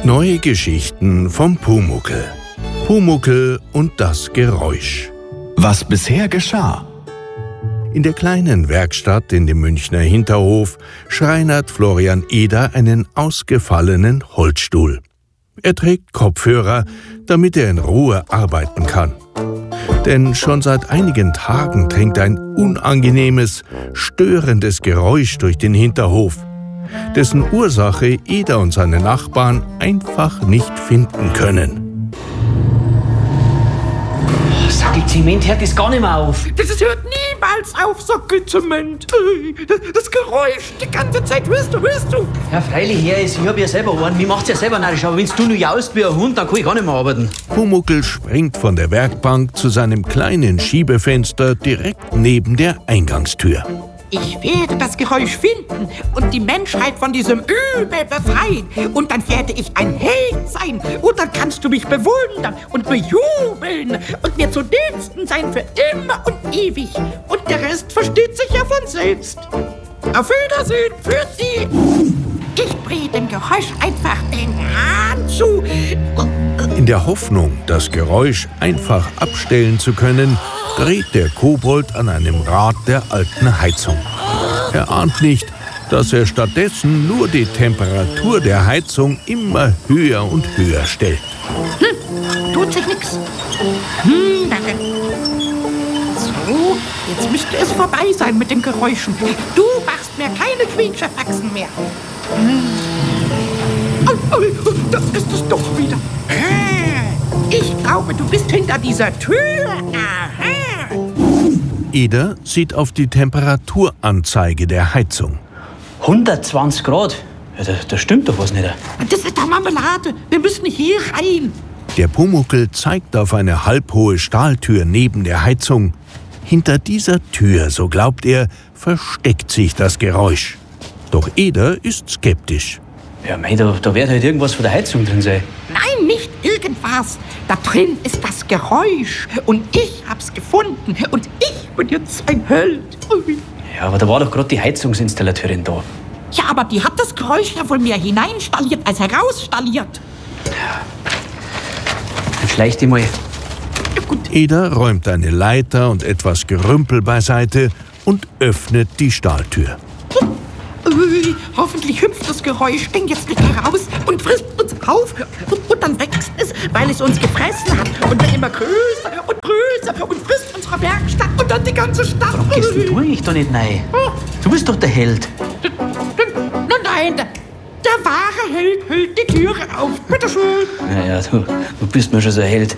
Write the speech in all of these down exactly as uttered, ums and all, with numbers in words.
Neue Geschichten vom Pumuckl. Pumuckl und das Geräusch. Was bisher geschah. In der kleinen Werkstatt in dem Münchner Hinterhof schreinert Florian Eder einen ausgefallenen Holzstuhl. Er trägt Kopfhörer, damit er in Ruhe arbeiten kann. Denn schon seit einigen Tagen dringt ein unangenehmes, störendes Geräusch durch den Hinterhof, dessen Ursache Eder und seine Nachbarn einfach nicht finden können. Sackelzement hört das gar nicht mehr auf. Das hört niemals auf, Sackelzement. Das Geräusch, die ganze Zeit, hörst du, hörst du? Ja, freilich, her ist, ich hab ja selber einen. Mir macht's ja selber narrisch, aber wenn's du nur jaust wie ein Hund, dann kann ich gar nicht mehr arbeiten. Pumuckl springt von der Werkbank zu seinem kleinen Schiebefenster direkt neben der Eingangstür. Ich werde das Geräusch finden und die Menschheit von diesem Übel befreien. Und dann werde ich ein Held sein. Und dann kannst du mich bewundern und bejubeln und mir zu Diensten sein für immer und ewig. Und der Rest versteht sich ja von selbst. Auf Wiedersehen für Sie. Ich drehe dem Geräusch einfach den Hahn zu. In der Hoffnung, das Geräusch einfach abstellen zu können, dreht der Kobold an einem Rad der alten Heizung. Er ahnt nicht, dass er stattdessen nur die Temperatur der Heizung immer höher und höher stellt. Hm, tut sich nix. Hm, danke. So, jetzt müsste es vorbei sein mit den Geräuschen. Du machst mir keine Quietscherfaxen mehr. Hm. Oh, oh, das ist es doch wieder. Ich glaube, du bist hinter dieser Tür. Aha. Eder sieht auf die Temperaturanzeige der Heizung. hundertzwanzig Grad? Ja, da, da stimmt doch was nicht. Das ist doch Marmelade. Wir müssen hier rein. Der Pumuckl zeigt auf eine halbhohe Stahltür neben der Heizung. Hinter dieser Tür, so glaubt er, versteckt sich das Geräusch. Doch Eder ist skeptisch. Ja, mei, da, da wird halt irgendwas von der Heizung drin sein. Nein, nicht irgendwas. Da drin ist das Geräusch. Und ich hab's gefunden. Und ich bin jetzt ein Held. Ja, aber da war doch gerade die Heizungsinstallateurin da. Ja, aber die hat das Geräusch ja wohl mehr hineinstalliert als herausstalliert. Dann schleich die mal. Ja, gut. Eder räumt eine Leiter und etwas Gerümpel beiseite und öffnet die Stahltür. Ui, hoffentlich hüpft das Geräusch denn jetzt nicht heraus und frisst uns auf. Und, und dann wächst es, weil es uns gefressen hat. Und wird immer größer und größer und frisst unsere Werkstatt und dann die ganze Stadt. Warum gehst denn du eigentlich da nicht rein? Du bist doch der Held. Nein, nein, der, der wahre Held hält die Türe auf. Bitteschön. Naja, du, du bist mir schon so ein Held.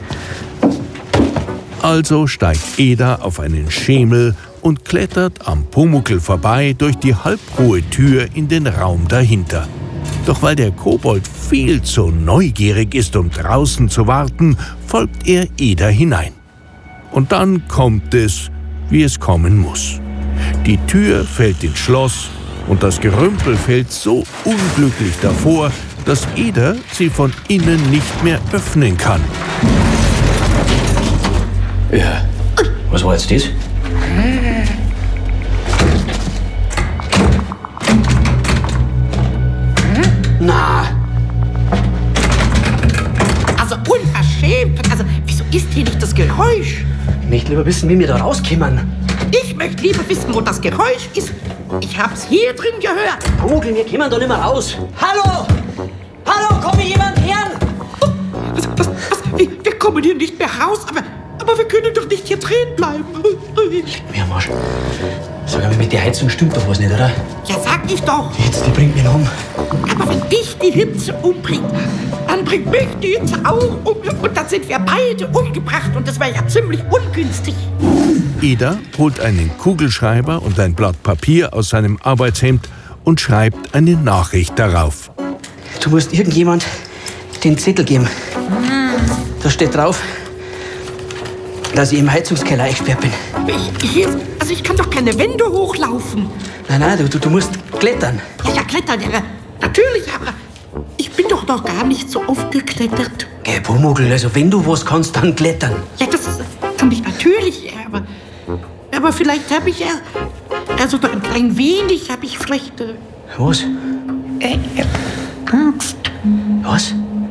Also steigt Eder auf einen Schemel und klettert am Pumuckl vorbei durch die halbhohe Tür in den Raum dahinter. Doch weil der Kobold viel zu neugierig ist, um draußen zu warten, folgt er Eder hinein. Und dann kommt es, wie es kommen muss. Die Tür fällt ins Schloss und das Gerümpel fällt so unglücklich davor, dass Eder sie von innen nicht mehr öffnen kann. Ja, was war jetzt das? Na, Also unverschämt. Also, wieso ist hier nicht das Geräusch? ich möchte lieber wissen, wie wir da rauskommen. Ich möchte lieber wissen, wo das Geräusch ist. Ich hab's hier drin gehört. Pumuckl, wir kommen da nicht mehr raus. Hallo! Hallo, komm mir jemand her? Was, was, was? Wir wir kommen hier nicht mehr raus, aber, aber wir können doch nicht hier drin bleiben. Mir am Arsch. Sag mal, mit der Heizung stimmt doch was nicht, oder? Ja, sag ich doch. Die Hitze, die bringt mich um. Aber wenn dich die Hitze umbringt, dann bringt mich die Hitze auch um. Und dann sind wir beide umgebracht. Und das wäre ja ziemlich ungünstig. Eder holt einen Kugelschreiber und ein Blatt Papier aus seinem Arbeitshemd und schreibt eine Nachricht darauf. Du musst irgendjemand den Zettel geben. Da steht drauf, dass ich im Heizungskeller eingesperrt bin. Ich, ich, also ich kann doch keine Wände hochlaufen. Nein, nein, du, du, du musst klettern. Ja, ja, klettern, ja, natürlich, aber ich bin doch noch gar nicht so oft geklettert. Geh, Pumuckl, also wenn du was kannst, dann klettern. Ja, das kann ich natürlich, aber, aber vielleicht habe ich ja, also doch ein klein wenig habe ich vielleicht, äh, Was? äh, Angst. Was?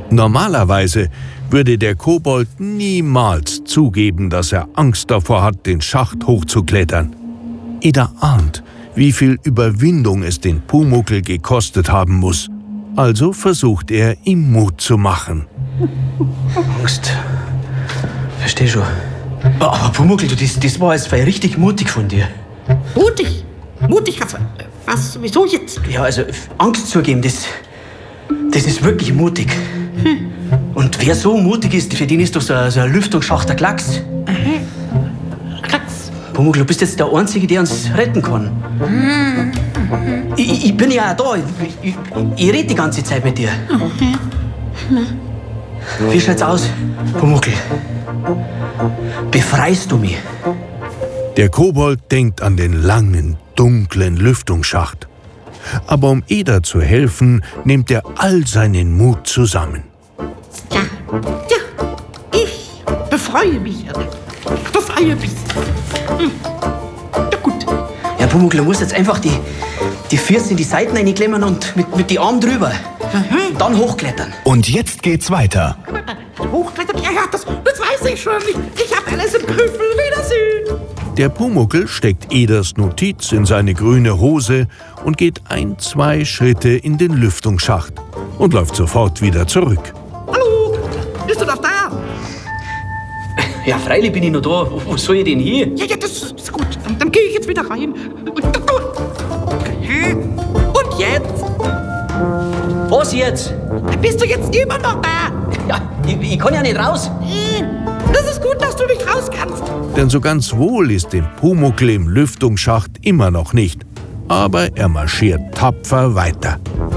Normalerweise würde der Kobold niemals zugeben, dass er Angst davor hat, den Schacht hochzuklettern. Eder ahnt, wie viel Überwindung es den Pumuckl gekostet haben muss. Also versucht er, ihm Mut zu machen. Angst. Versteh schon. Aber Pumuckl, du, das, das war jetzt richtig mutig von dir. Mutig? Mutig? Was? Was? Wieso jetzt? Ja, also Angst zugeben, das, das ist wirklich mutig. Hm. Und wer so mutig ist, für den ist doch so, so ein Lüftungsschacht der Klacks. Mhm. Klacks. Pumuckl, du bist jetzt der Einzige, der uns retten kann. Mhm. Ich, ich bin ja auch da. Ich, ich, ich rede die ganze Zeit mit dir. Mhm. Wie schaut's aus, Pumuckl? Befreist du mich? Der Kobold denkt an den langen, dunklen Lüftungsschacht. Aber um Eder zu helfen, nimmt er all seinen Mut zusammen. Ja, ja, ich befreue mich. Befreie mich. Hm. Ja, gut. Ja, Pumuckl, du musst jetzt einfach die, die Füße in die Seiten reinklemmen und mit, mit die Armen drüber. Mhm. Dann hochklettern. Und jetzt geht's weiter. Hochklettern? Ja, ja, das, das weiß ich schon. Ich, ich habe alles im Griff. Wiedersehen. Der Pumuckl steckt Eders Notiz in seine grüne Hose und geht ein, zwei Schritte in den Lüftungsschacht und läuft sofort wieder zurück. Hallo, bist du noch da? Ja, freilich bin ich noch da. Wo soll ich denn hier? Ja, ja, das ist gut. Dann, dann gehe ich jetzt wieder rein. Okay. Und jetzt? Was jetzt? Bist du jetzt immer noch da? Ja, ich, ich kann ja nicht raus. Das ist gut, dass du nicht raus kannst. Denn so ganz wohl ist dem Pumuckl im Lüftungsschacht immer noch nicht. Aber er marschiert tapfer weiter.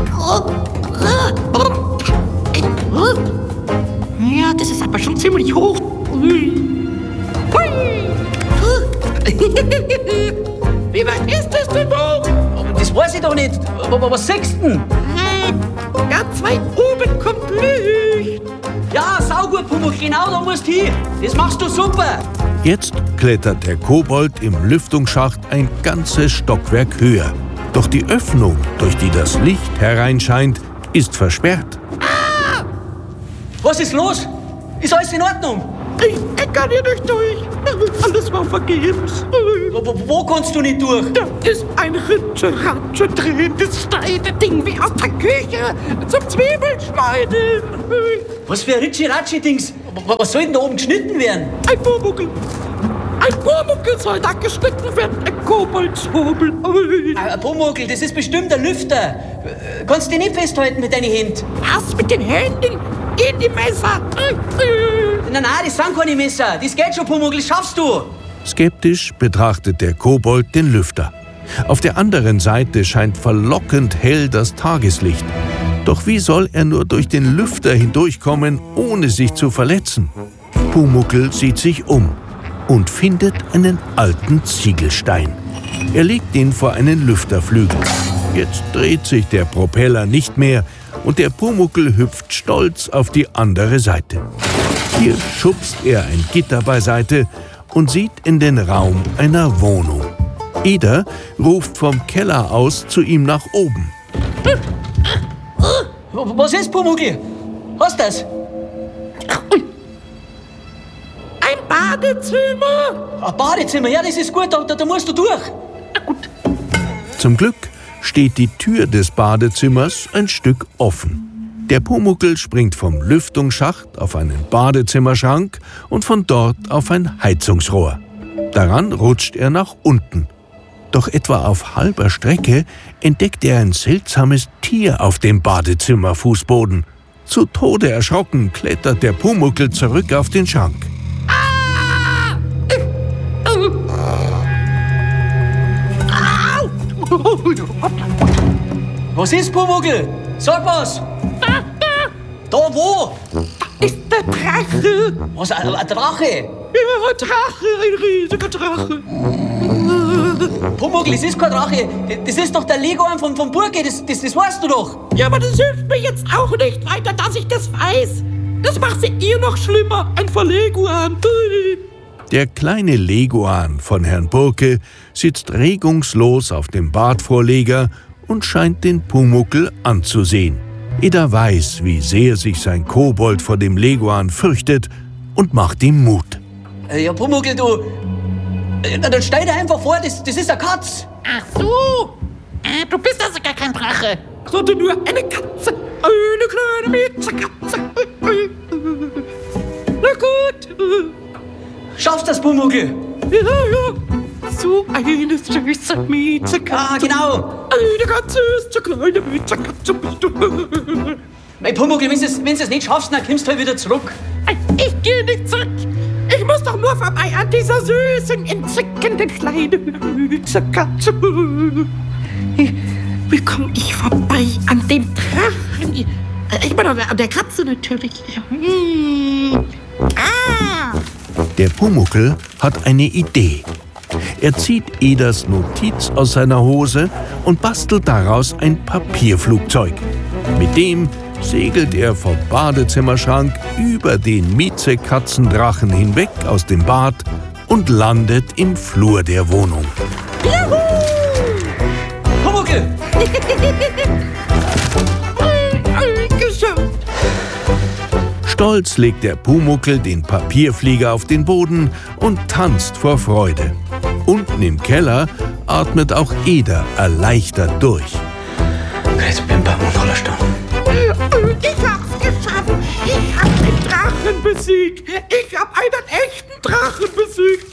Ja, das ist aber schon ziemlich hoch. Wie weit ist das denn hoch? Das weiß ich doch nicht. Aber was sagst du denn? Ganz weit oben kommt Licht. Ja, saugut, Pumuckl, genau da musst du hin. Das machst du super. Jetzt klettert der Kobold im Lüftungsschacht ein ganzes Stockwerk höher. Doch die Öffnung, durch die das Licht hereinscheint, ist versperrt. Ah! Was ist los? Ist alles in Ordnung? Ich, ich kann hier nicht durch. Alles war vergebens. Wo, wo, wo kannst du nicht durch? Da ist ein Ritsche-Ratsche drehendes Steine-Ding wie aus der Küche zum Zwiebelschneiden. Was für ein Ritschi-Ratschi-Dings? Was soll denn da oben geschnitten werden? Ein Pumuckl. Ein Pumuckl soll da geschnitten werden. Ein Koboldshobel. Ein Pumuckl, das ist bestimmt ein Lüfter. Kannst du dich nicht festhalten mit deinen Händen? Was mit den Händen? In die Messer. Nein, nein, das sind keine Messer. Das geht schon, Pumuckl, das schaffst du. Skeptisch betrachtet der Kobold den Lüfter. Auf der anderen Seite scheint verlockend hell das Tageslicht. Doch wie soll er nur durch den Lüfter hindurchkommen, ohne sich zu verletzen? Pumuckl sieht sich um und findet einen alten Ziegelstein. Er legt ihn vor einen Lüfterflügel. Jetzt dreht sich der Propeller nicht mehr und der Pumuckl hüpft stolz auf die andere Seite. Hier schubst er ein Gitter beiseite und sieht in den Raum einer Wohnung. Eder ruft vom Keller aus zu ihm nach oben. Was ist, Pumuckl? Was ist das? Ein Badezimmer. Ein Badezimmer, ja, das ist gut, da, da musst du durch. Na gut. Zum Glück steht die Tür des Badezimmers ein Stück offen. Der Pumuckl springt vom Lüftungsschacht auf einen Badezimmerschrank und von dort auf ein Heizungsrohr. Daran rutscht er nach unten. Doch etwa auf halber Strecke entdeckt er ein seltsames Tier auf dem Badezimmerfußboden. Zu Tode erschrocken klettert der Pumuckl zurück auf den Schrank. Ah! Was ist, Pumuckl? Sag was! Da, da! Da wo? Ist der Drache! Was, ein, ein Drache? Ja, ein Drache, ein riesiger Drache. Pumuckl, das ist kein Drache. Das ist doch der Leguan vom, vom Burge, das, das, das weißt du doch. Ja, aber das hilft mir jetzt auch nicht weiter, dass ich das weiß. Das macht sie ihr noch schlimmer. Ein Verleguan. Der kleine Leguan von Herrn Burke sitzt regungslos auf dem Badvorleger und scheint den Pumuckl anzusehen. Eder weiß, wie sehr sich sein Kobold vor dem Leguan fürchtet und macht ihm Mut. Äh, ja, Pumuckl, du... Äh, dann stell dir einfach vor, das, das ist eine Katz. Ach so. Äh, du bist also gar kein Drache, sondern nur eine Katze. Eine kleine Mädchenkatze. Na gut. Schaffst das, Pumuckl? Ja, ja. So eine süße Mädchenkatze. Ah, genau. Eine ganz süße kleine Mädchenkatze bist du. Hey, Pumuckl, wenn du es nicht schaffst, dann kommst du halt wieder zurück. Ich gehe nicht zurück. Ich muss doch nur vorbei an dieser süßen, entzückenden kleinen Mädchenkatze. Wie komme ich vorbei an dem Drachen? Ich meine, an der Katze natürlich. Ah! Der Pumuckl hat eine Idee. Er zieht Eders Notiz aus seiner Hose und bastelt daraus ein Papierflugzeug. Mit dem segelt er vom Badezimmerschrank über den Miezekatzendrachen hinweg aus dem Bad und landet im Flur der Wohnung. Juhu! Pumuckl! Geschafft! Stolz legt der Pumuckl den Papierflieger auf den Boden und tanzt vor Freude. Unten im Keller atmet auch Eder erleichtert durch. Jetzt bin ich beim Unfallerstand. Ich hab's geschafft! Ich hab den Drachen besiegt! Ich hab einen echten Drachen besiegt!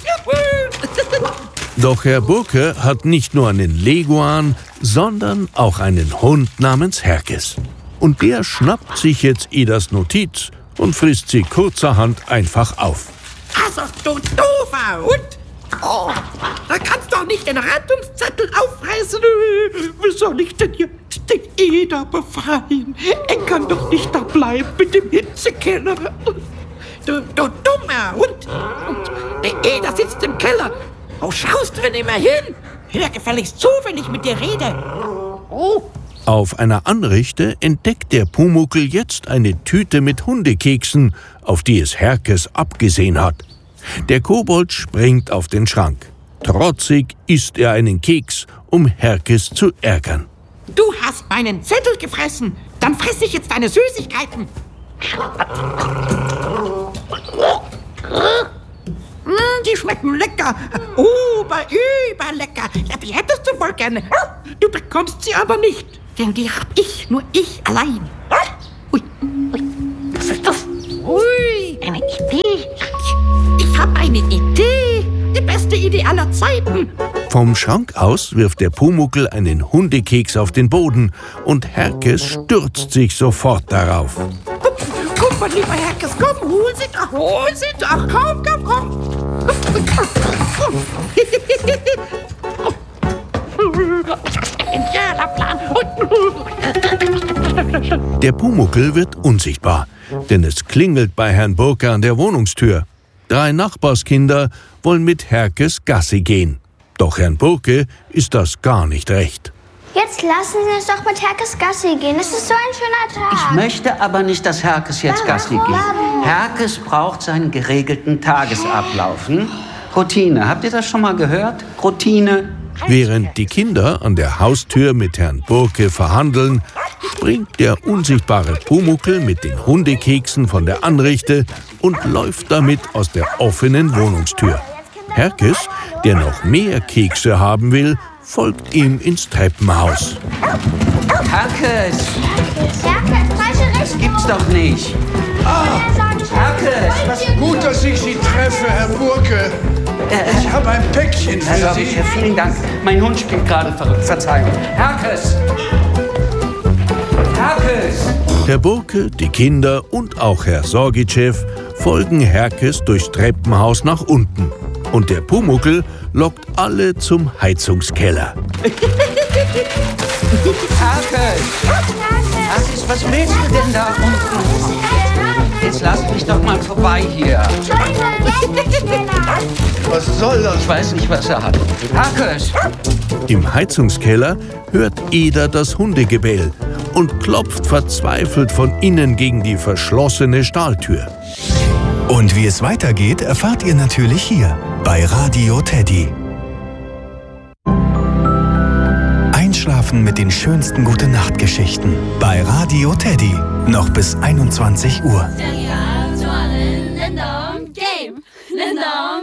Doch Herr Burke hat nicht nur einen Leguan, sondern auch einen Hund namens Herkes. Und der schnappt sich jetzt Eders Notiz und frisst sie kurzerhand einfach auf. Also, du doofer Hund! Oh, da kannst du doch nicht den Rettungszettel aufreißen. Wie soll ich denn jetzt den Eder befreien? Er kann doch nicht da bleiben mit dem Hitzekeller. Du, du dummer Hund! Und der Eder sitzt im Keller. Wo schaust du denn immer hin? Hör gefälligst zu, wenn ich mit dir rede. Oh. Auf einer Anrichte entdeckt der Pumuckl jetzt eine Tüte mit Hundekeksen, auf die es Herkes abgesehen hat. Der Kobold springt auf den Schrank. Trotzig isst er einen Keks, um Herkes zu ärgern. Du hast meinen Zettel gefressen. Dann fress ich jetzt deine Süßigkeiten. Mm, die schmecken lecker. Über, überlecker. Ja, die hättest du wohl gerne. Du bekommst sie aber nicht. Denn die hab ich, nur ich allein. Ui, ui. Was ist das? Ui, eine Idee. Ich hab eine Idee. Die beste Idee aller Zeiten. Vom Schrank aus wirft der Pumuckl einen Hundekeks auf den Boden und Herkes stürzt sich sofort darauf. Guck mal, lieber Herkes, komm, hol sie doch, hol sie doch, komm, komm, komm. Genialer Plan. Der Pumuckl wird unsichtbar, denn es klingelt bei Herrn Burke an der Wohnungstür. Drei Nachbarskinder wollen mit Herkes Gassi gehen. Doch Herrn Burke ist das gar nicht recht. Jetzt lassen Sie uns doch mit Herkes Gassi gehen. Es ist so ein schöner Tag. Ich möchte aber nicht, dass Herkes jetzt Gassi geht. Herkes braucht seinen geregelten Tagesablauf. Hm? Routine. Habt ihr das schon mal gehört? Routine. Während die Kinder an der Haustür mit Herrn Burke verhandeln, springt der unsichtbare Pumuckl mit den Hundekeksen von der Anrichte und läuft damit aus der offenen Wohnungstür. Herkes, der noch mehr Kekse haben will, folgt ihm ins Treppenhaus. Herkes! Herkes, falsche Richtung. Gibt's doch nicht. Ah, Herkes! Was? Gut, dass ich Sie treffe, Herr Burke. Ich habe ein Päckchen für Also, Sie. vielen Dank. Mein Hund spielt gerade verrückt. Verzeihung. Herkes! Herkes! Herr Burke, die Kinder und auch Herr Sorgitschew folgen Herkes durchs Treppenhaus nach unten. Und der Pumuckl lockt alle zum Heizungskeller. Herkes! Herkes, was willst du denn da unten? Jetzt lass mich doch mal vorbei hier. Was soll das? Ich weiß nicht, was er hat. Herkes! Im Heizungskeller hört Eder das Hundegebell und klopft verzweifelt von innen gegen die verschlossene Stahltür. Und wie es weitergeht, erfahrt ihr natürlich hier bei Radio Teddy. Einschlafen mit den schönsten Gute-Nacht-Geschichten. Bei Radio Teddy. Noch bis einundzwanzig Uhr.